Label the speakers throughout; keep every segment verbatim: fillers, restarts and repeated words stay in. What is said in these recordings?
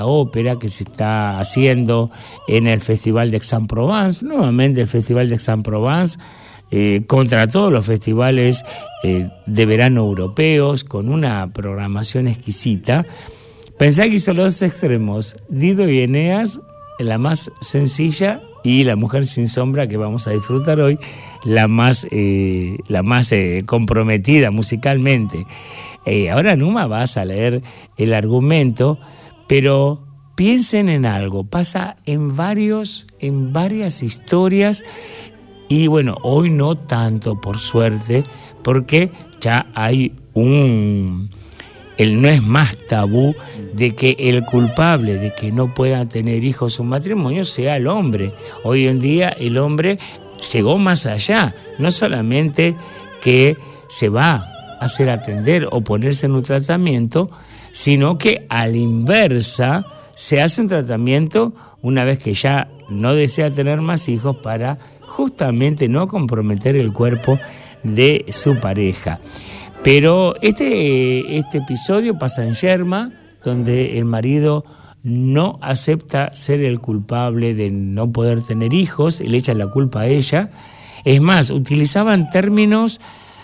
Speaker 1: ópera que se está haciendo en el Festival de Aix-en-Provence, nuevamente el Festival de Aix-en-Provence, eh, contra todos los festivales eh, de verano europeos, con una programación exquisita. Pensá que hizo los extremos, Dido y Eneas, la más sencilla, y La mujer sin sombra, que vamos a disfrutar hoy, la más, eh, la más eh, comprometida musicalmente. Eh, ahora Numa vas a leer el argumento, pero piensen en algo, pasa en varios, en varias historias, y bueno, hoy no tanto, por suerte, porque ya hay un... el no es más tabú de que el culpable de que no pueda tener hijos o matrimonio sea el hombre. Hoy en día el hombre llegó más allá, no solamente que se va a hacer atender o ponerse en un tratamiento, sino que a la inversa se hace un tratamiento una vez que ya no desea tener más hijos para justamente no comprometer el cuerpo de su pareja. Pero este, este episodio pasa en Yerma, donde el marido no acepta ser el culpable de no poder tener hijos, le echa la culpa a ella. Es más, utilizaban términos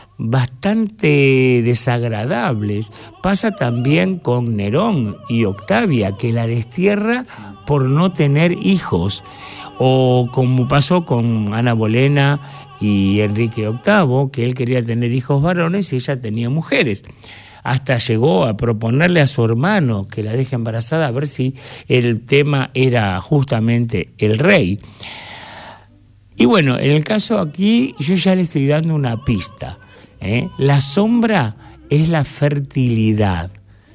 Speaker 1: bastante desagradables. Pasa también con Nerón y Octavia, que la destierra por no tener hijos, o como pasó con Ana Bolena y Enrique octavo, que él quería tener hijos varones y ella tenía mujeres. Hasta llegó a proponerle a su hermano que la deje embarazada, a ver si el tema era justamente el rey. Y bueno, en el caso aquí yo ya le estoy dando una pista, ¿eh? La sombra es la fertilidad.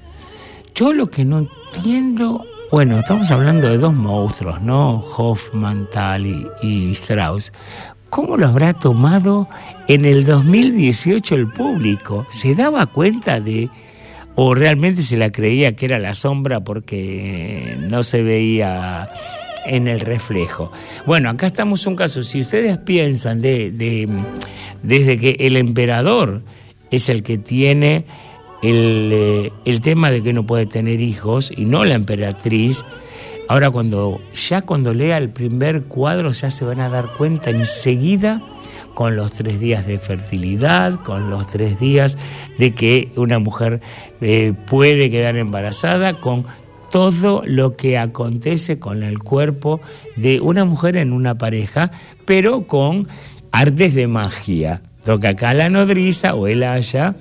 Speaker 1: Yo lo que no entiendo, bueno, estamos hablando de dos monstruos, ¿no? Hoffmann, Tal y, y Strauss. ¿Cómo lo habrá tomado en el dos mil dieciocho el público? ¿Se daba cuenta de, o realmente se la creía que era la sombra porque no se veía en el reflejo? Bueno, acá estamos un caso. Si ustedes piensan de, de desde que el emperador es el que tiene el, eh, el tema de que no puede tener hijos y no la emperatriz, ahora cuando ya cuando lea el primer cuadro ya se van a dar cuenta enseguida, con los tres días de fertilidad, con los tres días de que una mujer eh, puede quedar embarazada, con todo lo que acontece con el cuerpo de una mujer en una pareja, pero con artes de magia. Lo que acá la nodriza o el haya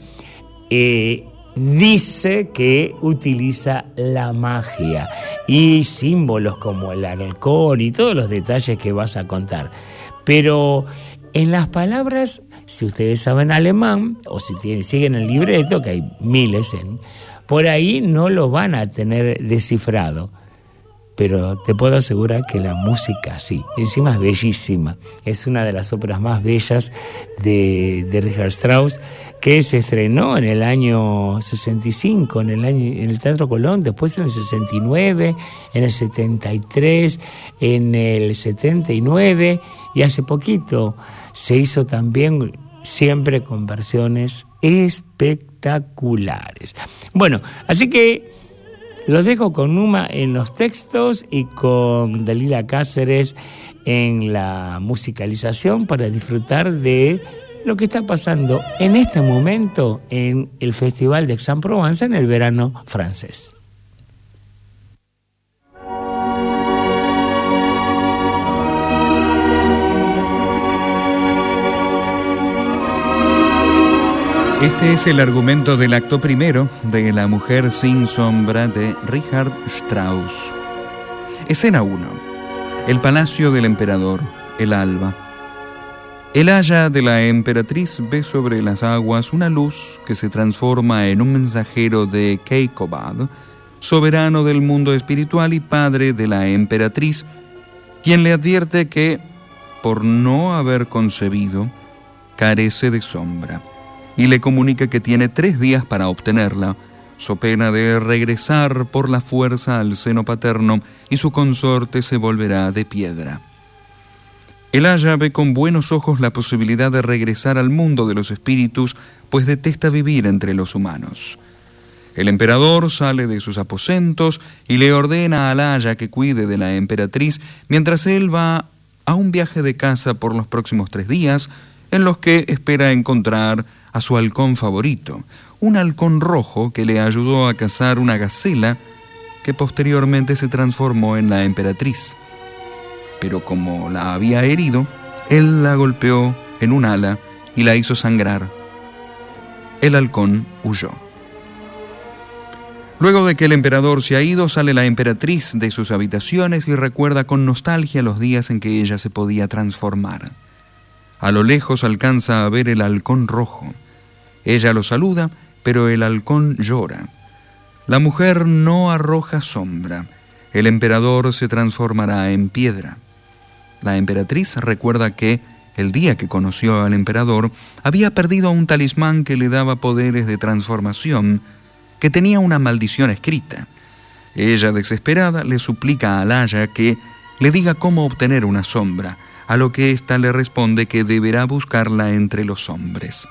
Speaker 1: eh, dice que utiliza la magia y símbolos como el halcón y todos los detalles que vas a contar. Pero en las palabras, si ustedes saben alemán o si tienen, siguen el libreto, que hay miles, en, por ahí no lo van a tener descifrado. Pero te puedo asegurar que la música sí, encima es bellísima. Es una de las óperas más bellas de, de Richard Strauss, que se estrenó en el año sesenta y cinco, en el, año, en el Teatro Colón, después en el sesenta y nueve, en el setenta y tres, en el setenta y nueve, y hace poquito se hizo también, siempre con versiones espectaculares. Bueno, así que los dejo con Numa en los textos y con Dalila Cáceres en la musicalización para disfrutar de lo que está pasando en este momento en el Festival de Aix-en-Provence en el verano francés.
Speaker 2: Este es el argumento del acto primero de La mujer sin sombra de Richard Strauss. Escena uno. El palacio del emperador, el alba. El haya de la emperatriz ve sobre las aguas una luz que se transforma en un mensajero de Keikobad, soberano del mundo espiritual y padre de la emperatriz, quien le advierte que, por no haber concebido, carece de sombra, y le comunica que tiene tres días para obtenerla, so pena de regresar por la fuerza al seno paterno y su consorte se volverá de piedra. El haya ve con buenos ojos la posibilidad de regresar al mundo de los espíritus, pues detesta vivir entre los humanos. El emperador sale de sus aposentos y le ordena a Alaya que cuide de la emperatriz mientras él va a un viaje de caza por los próximos tres días, en los que espera encontrar a su halcón favorito, un halcón rojo que le ayudó a cazar una gacela que posteriormente se transformó en la emperatriz. Pero como la había herido, él la golpeó en un ala y la hizo sangrar. El halcón huyó. Luego de que el emperador se ha ido, sale la emperatriz de sus habitaciones y recuerda con nostalgia los días en que ella se podía transformar. A lo lejos alcanza a ver el halcón rojo. Ella lo saluda, pero el halcón llora. La mujer no arroja sombra. El emperador se transformará en piedra. La emperatriz recuerda que, el día que conoció al emperador, había perdido un talismán que le daba poderes de transformación, que tenía una maldición escrita. Ella, desesperada, le suplica a Alaya que le diga cómo obtener una sombra, a lo que ésta le responde que deberá buscarla entre los hombres.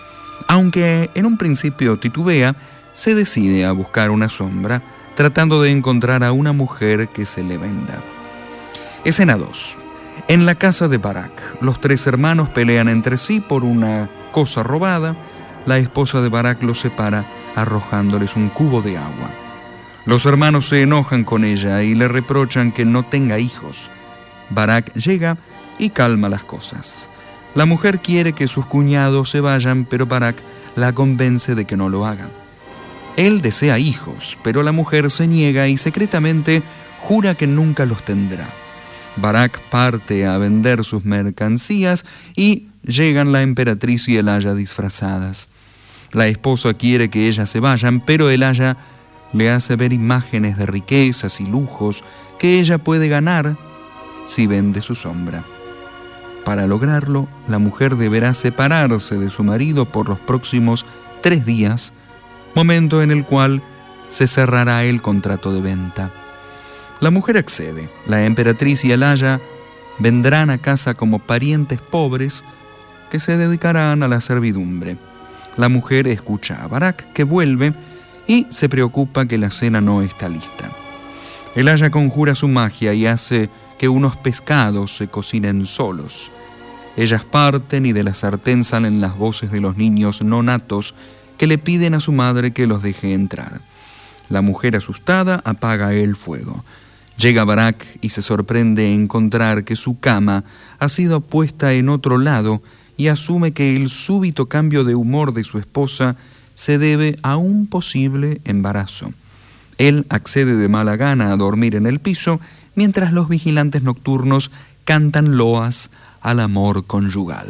Speaker 2: Aunque en un principio titubea, se decide a buscar una sombra, tratando de encontrar a una mujer que se le venda. Escena dos. En la casa de Barak, los tres hermanos pelean entre sí por una cosa robada. La esposa de Barak los separa arrojándoles un cubo de agua. Los hermanos se enojan con ella y le reprochan que no tenga hijos. Barak llega y calma las cosas. La mujer quiere que sus cuñados se vayan, pero Barak la convence de que no lo haga. Él desea hijos, pero la mujer se niega y secretamente jura que nunca los tendrá. Barak parte a vender sus mercancías y llegan la emperatriz y el aya disfrazadas. La esposa quiere que ellas se vayan, pero el aya le hace ver imágenes de riquezas y lujos que ella puede ganar si vende su sombra. Para lograrlo, la mujer deberá separarse de su marido por los próximos tres días, momento en el cual se cerrará el contrato de venta. La mujer accede. La emperatriz y el aya vendrán a casa como parientes pobres que se dedicarán a la servidumbre. La mujer escucha a Barak, que vuelve, y se preocupa que la cena no está lista. El aya conjura su magia y hace que unos pescados se cocinen solos. Ellas parten y de la sartén salen las voces de los niños no natos que le piden a su madre que los deje entrar. La mujer, asustada, apaga el fuego. Llega Barak y se sorprende encontrar que su cama ha sido puesta en otro lado y asume que el súbito cambio de humor de su esposa se debe a un posible embarazo. Él accede de mala gana a dormir en el piso, mientras los vigilantes nocturnos cantan loas al amor conyugal.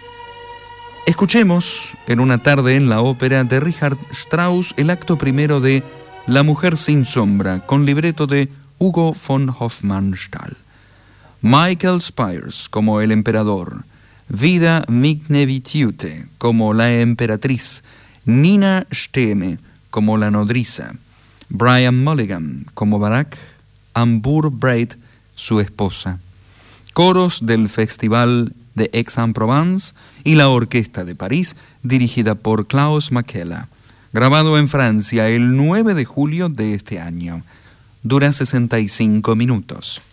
Speaker 2: Escuchemos, en una tarde en la ópera de Richard Strauss, el acto primero de La mujer sin sombra, con libreto de Hugo von Hofmannsthal. Michael Spires como el emperador, Vida Mignevitiute como la emperatriz, Nina Steme como la nodriza, Brian Mulligan como Barak, Ambur Braid, su esposa. Coros del Festival de Aix-en-Provence y la Orquesta de París, dirigida por Klaus Makela. Grabado en Francia el nueve de julio de este año. Dura sesenta y cinco minutos.